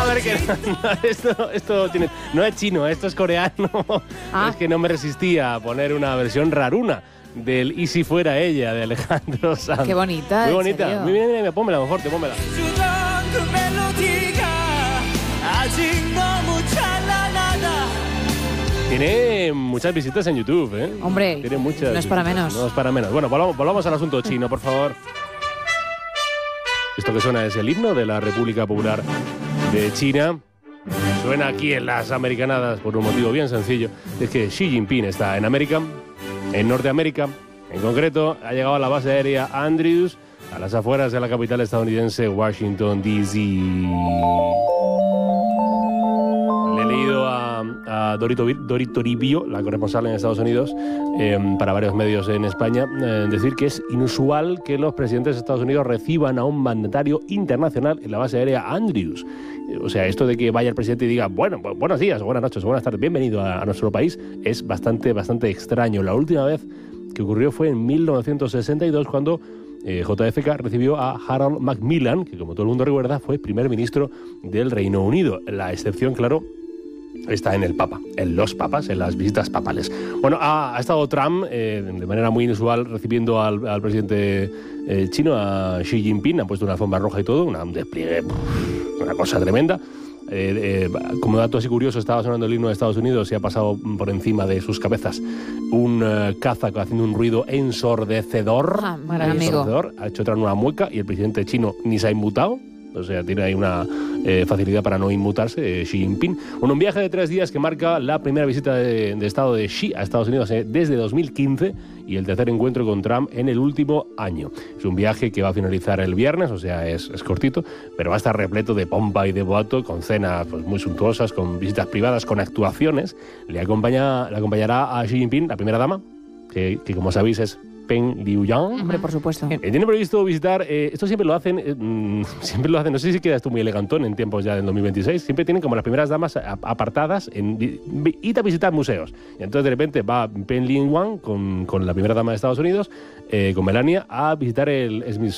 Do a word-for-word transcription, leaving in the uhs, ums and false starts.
ver, que no, esto, esto tiene, no es chino, esto es coreano. Ah. Es que no me resistía a poner una versión raruna del Y si fuera ella, de Alejandro Sanz. Qué bonita. Muy bonita. Muy bien, bien, pónmela, mejor, te pónmela. Tiene muchas visitas en YouTube, ¿eh? Hombre, Tiene muchas no es para visitas, menos. No es para menos. Bueno, volvamos, volvamos al asunto chino, por favor. Esto que suena es el himno de la República Popular de China. Suena aquí en las americanadas por un motivo bien sencillo. Es que Xi Jinping está en América, en Norteamérica. En concreto, ha llegado a la base aérea Andrews, a las afueras de la capital estadounidense, Washington, D C Le he leído a, a Dorito, Dori Toribio, la corresponsal en Estados Unidos, eh, para varios medios en España, eh, decir que es inusual que los presidentes de Estados Unidos reciban a un mandatario internacional en la base aérea Andrews. O sea, esto de que vaya el presidente y diga, bueno, pues buenos días, buenas noches, buenas tardes, bienvenido a, a nuestro país, es bastante, bastante extraño. La última vez que ocurrió fue en mil novecientos sesenta y dos, cuando eh, J F K recibió a Harold Macmillan, que como todo el mundo recuerda fue primer ministro del Reino Unido. La excepción, claro, está en el Papa, en los papas, en las visitas papales. Bueno, ha, ha estado Trump eh, de manera muy inusual recibiendo al, al presidente eh, chino, a Xi Jinping. Han puesto una alfombra roja y todo, una, un despliegue, una cosa tremenda. Eh, eh, como dato así curioso, estaba sonando el himno de Estados Unidos y ha pasado por encima de sus cabezas un uh, caza haciendo un ruido ensordecedor. Ah, ensordecedor. Ha hecho otra nueva mueca y el presidente chino ni se ha inmutado. O sea, tiene ahí una eh, facilidad para no inmutarse, eh, Xi Jinping. Bueno, un viaje de tres días que marca la primera visita de, de Estado de Xi a Estados Unidos eh, desde dos mil quince y el tercer encuentro con Trump en el último año. Es un viaje que va a finalizar el viernes, o sea, es, es cortito, pero va a estar repleto de pompa y de boato, con cenas pues, muy suntuosas, con visitas privadas, con actuaciones. Le, acompaña, le acompañará a Xi Jinping, la primera dama, que, que como sabéis es Peng Liyuan. Hombre, por supuesto. Eh, tiene previsto visitar, eh, esto siempre lo hacen, eh, mm, siempre lo hacen, no sé si quedas tú muy elegantón en tiempos ya del dos mil veintiséis, siempre tienen como las primeras damas a, apartadas en ir a visitar museos. Y entonces de repente va Peng Liyuan con, con la primera dama de Estados Unidos, eh, con Melania, a visitar el